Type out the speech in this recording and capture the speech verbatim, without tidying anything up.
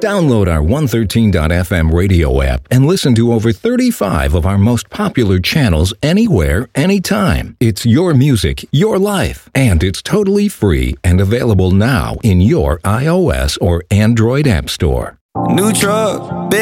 Download our one thirteen dot f m radio app and listen to over thirty-five of our most popular channels anywhere, anytime. It's your music, your life, and it's totally free and available now in your iOS or Android app store. New truck, big